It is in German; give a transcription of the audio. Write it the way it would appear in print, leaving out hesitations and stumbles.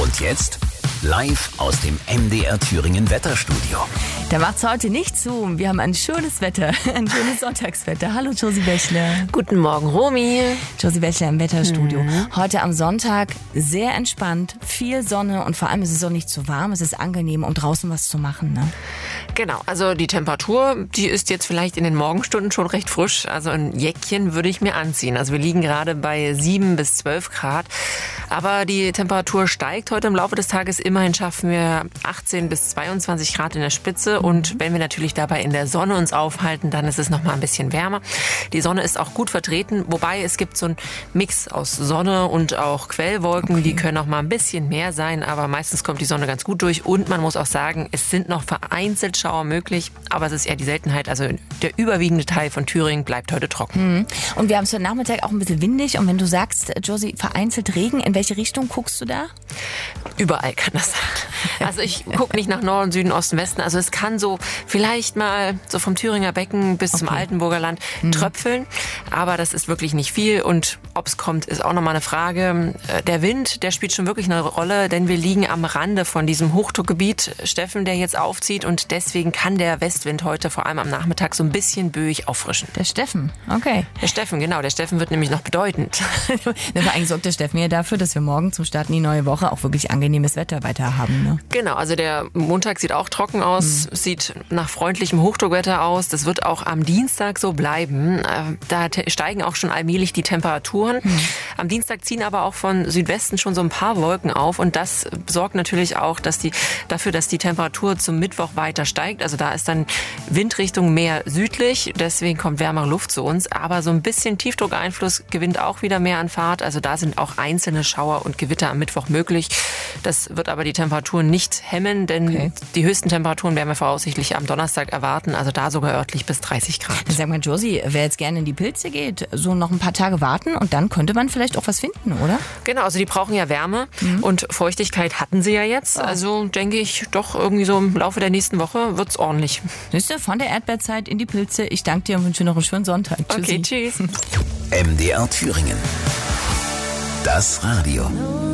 Und jetzt live aus dem MDR Thüringen Wetterstudio. Da macht's heute nicht zu. Wir haben ein schönes Wetter, ein schönes Sonntagswetter. Hallo Josie Bächler. Guten Morgen, Romy. Josie Bächler im Wetterstudio. Heute am Sonntag sehr entspannt, viel Sonne und vor allem ist es auch nicht zu warm. Es ist angenehm, um draußen was zu machen, ne? Genau, also die Temperatur, die ist jetzt vielleicht in den Morgenstunden schon recht frisch. Also ein Jäckchen würde ich mir anziehen. Also wir liegen gerade bei 7 bis 12 Grad. Aber die Temperatur steigt heute im Laufe des Tages. Immerhin schaffen wir 18 bis 22 Grad in der Spitze. Und wenn wir natürlich dabei in der Sonne uns aufhalten, dann ist es noch mal ein bisschen wärmer. Die Sonne ist auch gut vertreten. Wobei es gibt so einen Mix aus Sonne und auch Quellwolken. Okay. Die können noch mal ein bisschen mehr sein. Aber meistens kommt die Sonne ganz gut durch. Und man muss auch sagen, es sind noch vereinzelt Schauer möglich. Aber es ist eher die Seltenheit. Also der überwiegende Teil von Thüringen bleibt heute trocken. Und wir haben es heute Nachmittag auch ein bisschen windig. Und wenn du sagst, Josie, vereinzelt Regen, in welche Richtung guckst du da? Überall kann das sein. Also ich gucke nicht nach Norden, Süden, Osten, Westen. Also es kann so vielleicht mal so vom Thüringer Becken bis zum Altenburger Land tröpfeln. Aber das ist wirklich nicht viel. Und ob es kommt, ist auch nochmal eine Frage. Der Wind, der spielt schon wirklich eine Rolle, denn wir liegen am Rande von diesem Hochdruckgebiet, Steffen, der jetzt aufzieht. Und deswegen kann der Westwind heute vor allem am Nachmittag so ein bisschen böig auffrischen. Der Steffen, okay. Der Steffen, genau. Der Steffen wird nämlich noch bedeutend. Eigentlich sorgt der Steffen ja dafür, dass wir morgen zum Start in die neue Woche auch wirklich angenehmes Wetter weiter haben. Ne? Genau, also der Montag sieht auch trocken aus, sieht nach freundlichem Hochdruckwetter aus. Das wird auch am Dienstag so bleiben. Da steigen auch schon allmählich die Temperaturen. Am Dienstag ziehen aber auch von Südwesten schon so ein paar Wolken auf und das sorgt natürlich auch, dafür, dass die Temperatur zum Mittwoch weiter steigt. Also da ist dann Windrichtung mehr südlich, deswegen kommt wärmere Luft zu uns. Aber so ein bisschen Tiefdruckeinfluss gewinnt auch wieder mehr an Fahrt. Also da sind auch einzelne Schauer und Gewitter am Mittwoch möglich. Das wird aber die Temperaturen nicht hemmen, denn die höchsten Temperaturen werden wir voraussichtlich am Donnerstag erwarten. Also da sogar örtlich bis 30 Grad. Sag mal, Josie, wer jetzt gerne in die Pilze geht, so noch ein paar Tage warten und dann könnte man vielleicht auch was finden, oder? Genau, also die brauchen ja Wärme und Feuchtigkeit hatten sie ja jetzt. Also denke ich doch irgendwie so im Laufe der nächsten Woche wird's ordentlich. Siehst du, von der Erdbeerzeit in die Pilze. Ich danke dir und wünsche noch einen schönen Sonntag. Tschüssi. Okay, tschüss. MDR Thüringen. Das Radio.